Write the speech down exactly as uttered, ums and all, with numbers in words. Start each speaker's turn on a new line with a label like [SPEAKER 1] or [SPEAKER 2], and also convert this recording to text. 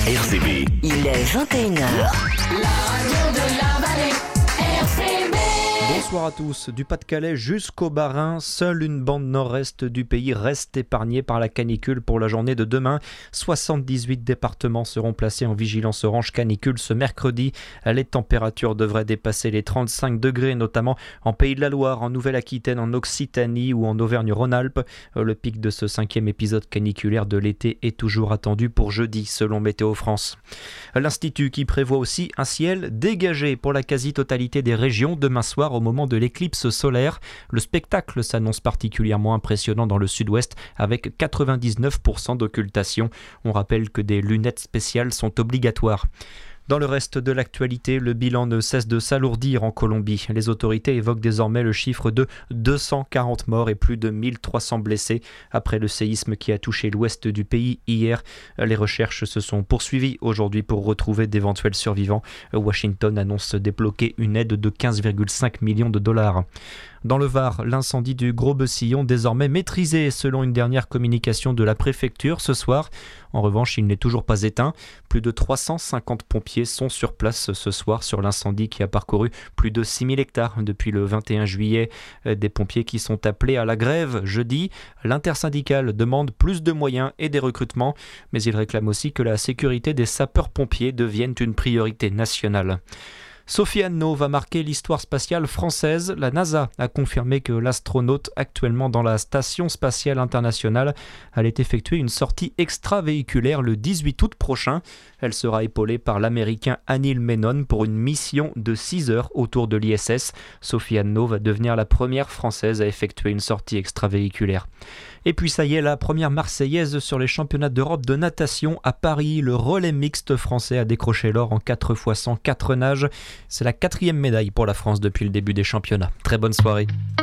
[SPEAKER 1] R C B.
[SPEAKER 2] Il est vingt et une heures.
[SPEAKER 3] La radio de la vallée, R C B.
[SPEAKER 4] Bonsoir à tous. Du Pas-de-Calais jusqu'au Bas-Rhin, seule une bande nord-est du pays reste épargnée par la canicule pour la journée de demain. soixante-dix-huit départements seront placés en vigilance orange canicule ce mercredi. Les températures devraient dépasser les trente-cinq degrés, notamment en Pays de la Loire, en Nouvelle-Aquitaine, en Occitanie ou en Auvergne-Rhône-Alpes. Le pic de ce cinquième épisode caniculaire de l'été est toujours attendu pour jeudi, selon Météo France. L'Institut qui prévoit aussi un ciel dégagé pour la quasi-totalité des régions demain soir au moment de l'éclipse solaire. Le spectacle s'annonce particulièrement impressionnant dans le sud-ouest avec quatre-vingt-dix-neuf pour cent d'occultation. On rappelle que des lunettes spéciales sont obligatoires. Dans le reste de l'actualité, le bilan ne cesse de s'alourdir en Colombie. Les autorités évoquent désormais le chiffre de deux cent quarante morts et plus de mille trois cents blessés après le séisme qui a touché l'ouest du pays hier. Les recherches se sont poursuivies aujourd'hui pour retrouver d'éventuels survivants. Washington annonce débloquer une aide de quinze virgule cinq millions de dollars. Dans le Var, l'incendie du Gros-Bessillon désormais maîtrisé selon une dernière communication de la préfecture ce soir. En revanche, il n'est toujours pas éteint. Plus de trois cent cinquante pompiers sont sur place ce soir sur l'incendie qui a parcouru plus de six mille hectares depuis le vingt et un juillet. Des pompiers qui sont appelés à la grève jeudi. L'intersyndicale demande plus de moyens et des recrutements, mais il réclame aussi que la sécurité des sapeurs-pompiers devienne une priorité nationale. Sophie Anneau va marquer l'histoire spatiale française. La NASA a confirmé que l'astronaute actuellement dans la Station spatiale internationale allait effectuer une sortie extravéhiculaire le dix-huit août prochain. Elle sera épaulée par l'américain Anil Menon pour une mission de six heures autour de l'I S S. Sophie Anneau va devenir la première française à effectuer une sortie extravéhiculaire. Et puis ça y est, la première Marseillaise sur les championnats d'Europe de natation à Paris. Le relais mixte français a décroché l'or en quatre fois cent quatre nages. C'est la quatrième médaille pour la France depuis le début des championnats. Très bonne soirée.